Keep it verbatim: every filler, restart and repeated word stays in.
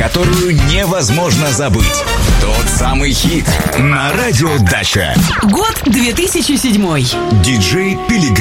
которую невозможно забыть. Тот самый хит на радио Дача. Год две тысячи седьмой. Диджей Пилигрим.